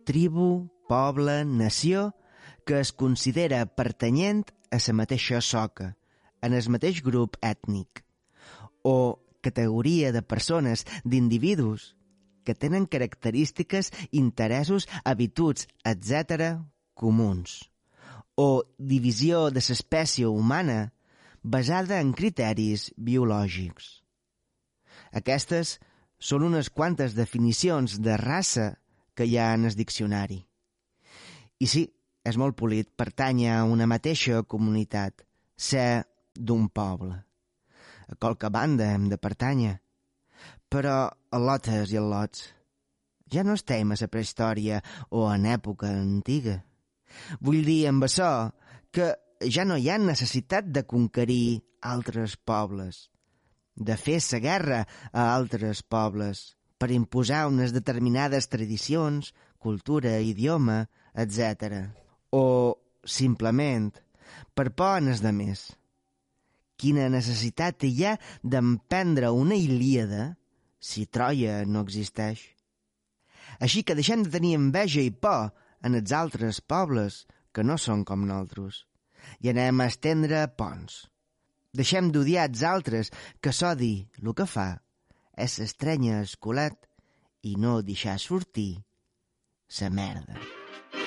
tribu, poble, nació, que es considera pertanyent a la mateixa soca, en el mateix grup ètnic, o categoria de persones, d'individus, que tenen característiques, interessos, habituds, etc. comuns, o divisió de l'espècie humana basada en criteris biològics. Aquestes són unes quantes definicions de raça que hi ha en el diccionari. I sí, és molt polit pertànyer a una mateixa comunitat, ser d'un poble. A qualque banda hem de pertànyer. Però al·lotes i al·lots, ja no estem a la prehistòria o en època antiga. Vull dir amb això que ja no hi ha necessitat de conquerir altres pobles, de fer la guerra a altres pobles per imposar unes determinades tradicions, cultura, idioma, etc. O, simplement, per por en els demés. Quina necessitat hi ha d'emprendre una Ilíada si Troia no existeix? Així que deixem de tenir enveja i por en els altres pobles que no són com nosaltres i anem a estendre ponts. Deixem d'odiar els altres, que s'odi el que fa és estrènyer el culet i no deixar sortir la merda.